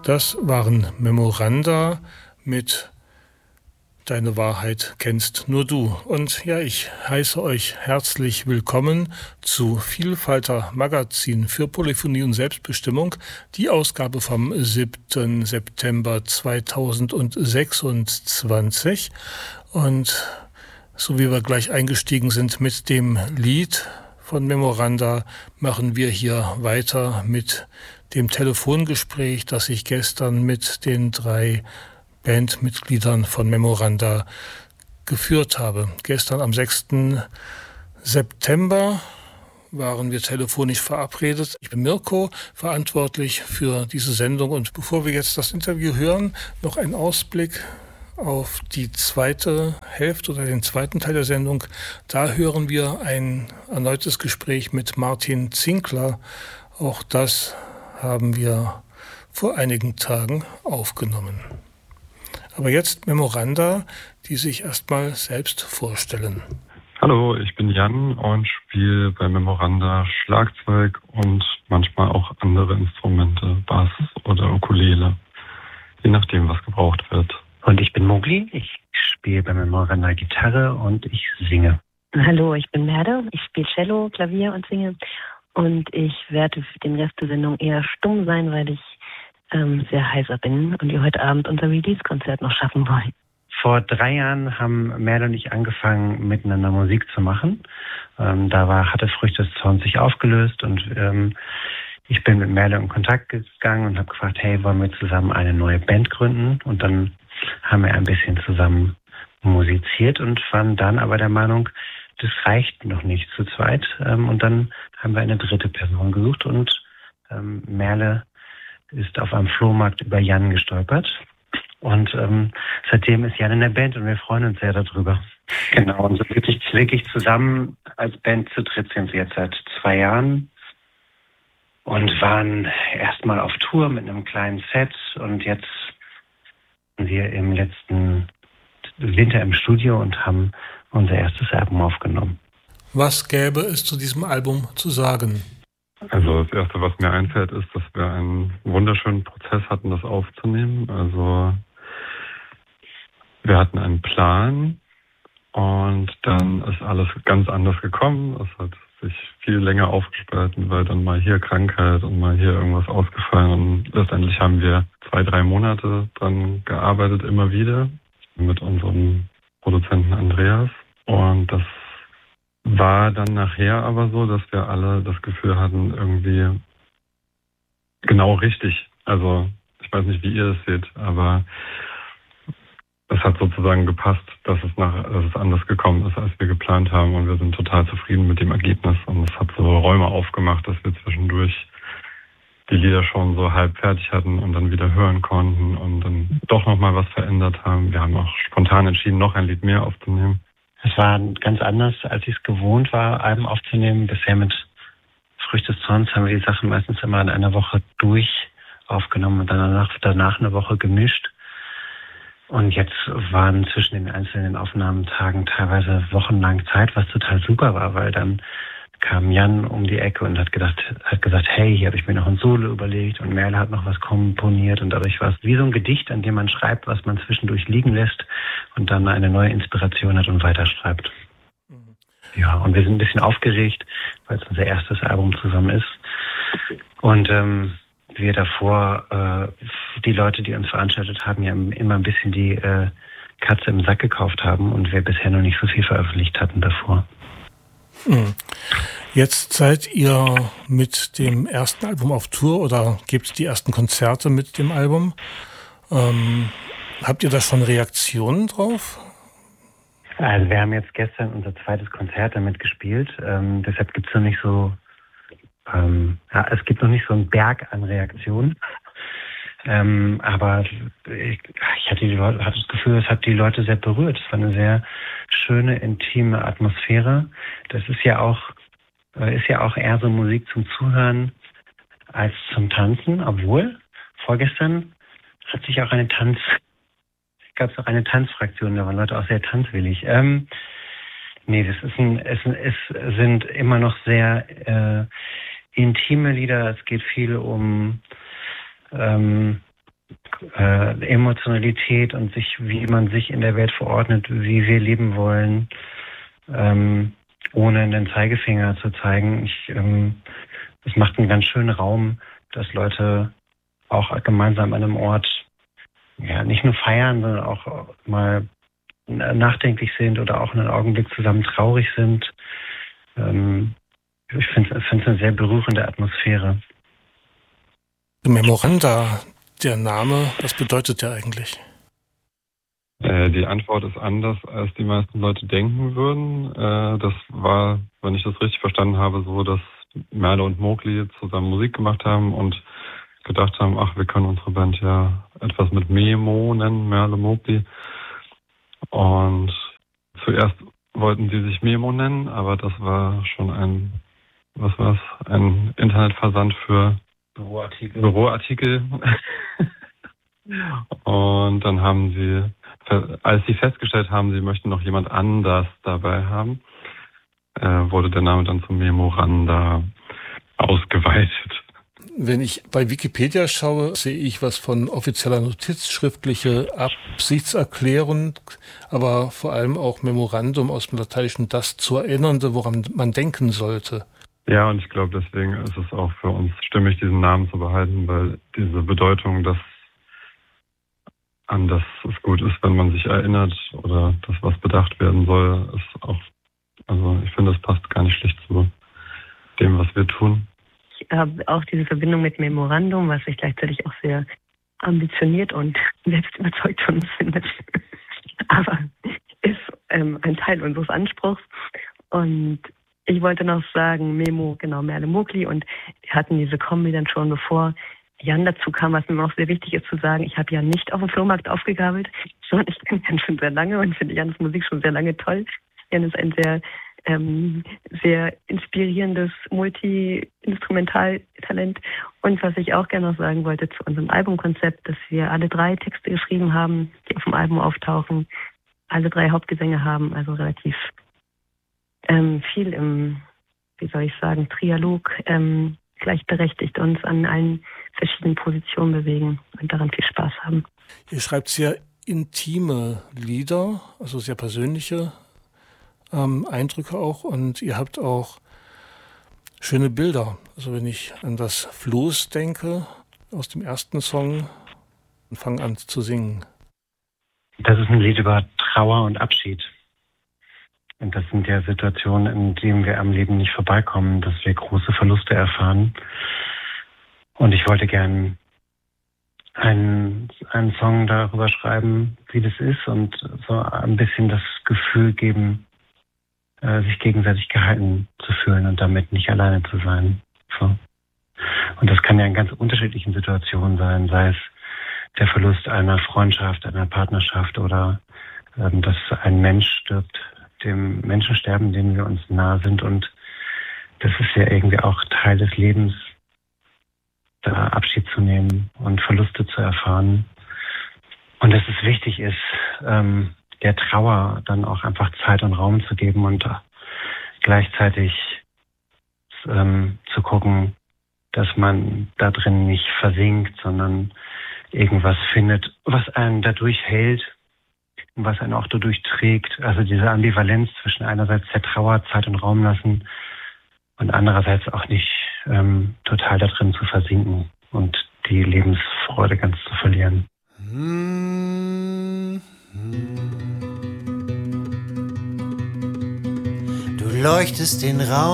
Das waren Memoranda mit Deine Wahrheit kennst nur du. Und ja, ich heiße euch herzlich willkommen zu Vielfalter Magazin für Polyphonie und Selbstbestimmung, die Ausgabe vom 7. September 2026. Und so wie wir gleich eingestiegen sind mit dem Lied von Memoranda, machen wir hier weiter mit dem Telefongespräch, das ich gestern mit den 3 Bandmitgliedern von Memoranda geführt habe. Gestern am 6. September waren wir telefonisch verabredet. Ich bin Mirko, verantwortlich für diese Sendung. Und bevor wir jetzt das Interview hören, noch ein Ausblick auf die zweite Hälfte oder den zweiten Teil der Sendung. Da hören wir ein erneutes Gespräch mit Martin Zinkler. Auch das haben wir vor einigen Tagen aufgenommen. Aber jetzt Memoranda, die sich erstmal selbst vorstellen. Hallo, ich bin Jan und spiele bei Memoranda Schlagzeug und manchmal auch andere Instrumente, Bass oder Ukulele, je nachdem, was gebraucht wird. Und ich bin Mogli, ich spiele bei Memoranda Gitarre und ich singe. Hallo, ich bin Merde, ich spiele Cello, Klavier und singe. Und ich werde für den Rest der Sendung eher stumm sein, weil ich sehr heiser bin und wir heute Abend unser Release-Konzert noch schaffen wollen. Vor 3 Jahren haben Merle und ich angefangen, miteinander Musik zu machen. Hatte Früchte des Zorns sich aufgelöst und ich bin mit Merle in Kontakt gegangen und habe gefragt, hey, wollen wir zusammen eine neue Band gründen? Und dann haben wir ein bisschen zusammen musiziert und waren dann aber der Meinung, das reicht noch nicht zu zweit. Und dann haben wir eine dritte Person gesucht und Merle ist auf einem Flohmarkt über Jan gestolpert. Und seitdem ist Jan in der Band und wir freuen uns sehr darüber. Genau, und so wirklich zusammen als Band zu dritt sind wir jetzt seit 2 Jahren und waren erstmal auf Tour mit einem kleinen Set und jetzt sind wir im letzten Winter im Studio und haben unser erstes Album aufgenommen. Was gäbe es zu diesem Album zu sagen? Also das Erste, was mir einfällt, ist, dass wir einen wunderschönen Prozess hatten, das aufzunehmen. Also wir hatten einen Plan und dann ist alles ganz anders gekommen. Es hat sich viel länger aufgespalten, weil dann mal hier Krankheit und mal hier irgendwas ausgefallen. Und letztendlich haben wir 2-3 Monate dran gearbeitet, immer wieder mit unserem Produzenten Andreas. Und das war dann nachher aber so, dass wir alle das Gefühl hatten, irgendwie genau richtig. Also ich weiß nicht, wie ihr das seht, aber es hat sozusagen gepasst, dass es anders gekommen ist, als wir geplant haben, und wir sind total zufrieden mit dem Ergebnis. Und es hat so Räume aufgemacht, dass wir zwischendurch die Lieder schon so halb fertig hatten und dann wieder hören konnten und dann doch nochmal was verändert haben. Wir haben auch spontan entschieden, noch ein Lied mehr aufzunehmen. Es war ganz anders, als ich es gewohnt war, Alben aufzunehmen. Bisher mit Früchte des Zorns haben wir die Sachen meistens immer in einer Woche durch aufgenommen und dann danach eine Woche gemischt. Und jetzt waren zwischen den einzelnen Aufnahmetagen teilweise wochenlang Zeit, was total super war, weil dann kam Jan um die Ecke und hat gesagt, hey, hier habe ich mir noch ein Solo überlegt, und Merle hat noch was komponiert, und dadurch war es wie so ein Gedicht, an dem man schreibt, was man zwischendurch liegen lässt und dann eine neue Inspiration hat und weiterschreibt. Ja, und wir sind ein bisschen aufgeregt, weil es unser erstes Album zusammen ist. Und wir davor, die Leute, die uns veranstaltet haben, ja immer ein bisschen die Katze im Sack gekauft haben und wir bisher noch nicht so viel veröffentlicht hatten davor. Jetzt seid ihr mit dem ersten Album auf Tour oder gibt es die ersten Konzerte mit dem Album. Habt ihr da schon Reaktionen drauf? Also wir haben jetzt gestern unser zweites Konzert damit gespielt. Deshalb gibt es noch nicht so, es gibt noch nicht so einen Berg an Reaktionen. Aber ich hatte das Gefühl, es hat die Leute sehr berührt. Es war eine sehr schöne, intime Atmosphäre. Das ist ja auch eher so Musik zum Zuhören als zum Tanzen, obwohl vorgestern gab es auch eine Tanzfraktion, da waren Leute auch sehr tanzwillig. Es sind immer noch sehr intime Lieder. Es geht viel um Emotionalität und wie man sich in der Welt verordnet, wie wir leben wollen, ohne den Zeigefinger zu zeigen. Es macht einen ganz schönen Raum, dass Leute auch gemeinsam an einem Ort nicht nur feiern, sondern auch mal nachdenklich sind oder auch einen Augenblick zusammen traurig sind. Ich finde es eine sehr berührende Atmosphäre. Memoranda, der Name, was bedeutet der eigentlich? Die Antwort ist anders, als die meisten Leute denken würden. Das war, wenn ich das richtig verstanden habe, so, dass Merle und Mowgli zusammen Musik gemacht haben und gedacht haben, ach, wir können unsere Band ja etwas mit Memo nennen, Merle Mowgli. Und zuerst wollten sie sich Memo nennen, aber das war schon ein Internetversand für Büroartikel. Und dann haben sie, als sie festgestellt haben, sie möchten noch jemand anders dabei haben, wurde der Name dann zu Memoranda ausgeweitet. Wenn ich bei Wikipedia schaue, sehe ich was von offizieller Notiz, schriftliche Absichtserklärung, aber vor allem auch Memorandum aus dem Lateinischen, das zu Erinnernde, woran man denken sollte. Ja, und ich glaube, deswegen ist es auch für uns stimmig, diesen Namen zu behalten, weil diese Bedeutung, dass an das es gut ist, wenn man sich erinnert oder das, was bedacht werden soll, ist auch, also ich finde, das passt gar nicht schlecht zu dem, was wir tun. Ich habe auch diese Verbindung mit Memorandum, was ich gleichzeitig auch sehr ambitioniert und selbst überzeugt von uns finde. Aber ist ein Teil unseres Anspruchs. Und ich wollte noch sagen, Memo, genau, Merle Mowgli. Und wir hatten diese Kombi dann schon, bevor Jan dazu kam, was mir auch sehr wichtig ist zu sagen, ich habe Jan nicht auf dem Flohmarkt aufgegabelt, sondern ich kenne Jan schon sehr lange und finde Jans Musik schon sehr lange toll. Jan ist ein sehr inspirierendes Multi-Instrumentaltalent. Und was ich auch gerne noch sagen wollte zu unserem Albumkonzept, dass wir alle 3 Texte geschrieben haben, die auf dem Album auftauchen, alle 3 Hauptgesänge haben, also relativ viel im, Trialog, gleichberechtigt uns an allen verschiedenen Positionen bewegen und daran viel Spaß haben. Ihr schreibt sehr intime Lieder, also sehr persönliche Eindrücke auch, und ihr habt auch schöne Bilder. Also wenn ich an das Floß denke, aus dem ersten Song, und fange an zu singen. Das ist ein Lied über Trauer und Abschied. Und das sind ja Situationen, in denen wir am Leben nicht vorbeikommen, dass wir große Verluste erfahren. Und ich wollte gern einen Song darüber schreiben, wie das ist und so ein bisschen das Gefühl geben, sich gegenseitig gehalten zu fühlen und damit nicht alleine zu sein. So. Und das kann ja in ganz unterschiedlichen Situationen sein, sei es der Verlust einer Freundschaft, einer Partnerschaft oder dass ein Mensch stirbt, dem Menschen sterben, denen wir uns nahe sind. Und das ist ja irgendwie auch Teil des Lebens, da Abschied zu nehmen und Verluste zu erfahren. Und dass es wichtig ist, der Trauer dann auch einfach Zeit und Raum zu geben und gleichzeitig zu gucken, dass man da drin nicht versinkt, sondern irgendwas findet, was einen dadurch hält und was einen auch dadurch trägt. Also diese Ambivalenz zwischen einerseits der Trauer Zeit und Raum lassen und andererseits auch nicht total da drin zu versinken und die Lebensfreude ganz zu verlieren. Du leuchtest den Raum